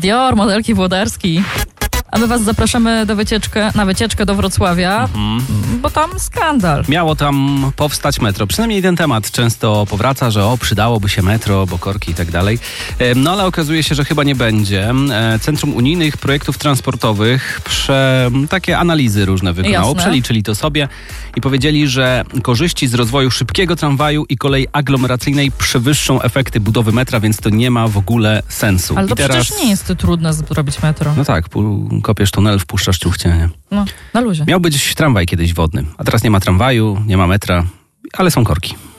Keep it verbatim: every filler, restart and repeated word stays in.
Dior, modelki Włodarski. A my was zapraszamy do wycieczkę, na wycieczkę do Wrocławia, mhm. bo tam skandal. Miało tam powstać metro. Przynajmniej ten temat często powraca, że o, przydałoby się metro, bo korki i tak dalej. No ale okazuje się, że chyba nie będzie. Centrum Unijnych Projektów Transportowych prze, takie analizy różne wykonało. Jasne. Przeliczyli to sobie i powiedzieli, że korzyści z rozwoju szybkiego tramwaju i kolei aglomeracyjnej przewyższą efekty budowy metra, więc to nie ma w ogóle sensu. Ale to I teraz... przecież nie jest trudno zrobić metro. No tak, pu- kopiesz tunel, wpuszczasz ciuchcie, nie? No, na luzie. Miał być tramwaj kiedyś wodny, a teraz nie ma tramwaju, nie ma metra, ale są korki.